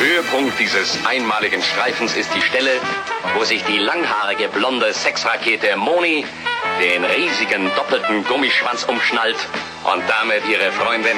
Höhepunkt dieses einmaligen Streifens ist die Stelle, wo sich die langhaarige blonde Sexrakete Moni den riesigen doppelten Gummischwanz umschnallt und damit ihre Freundin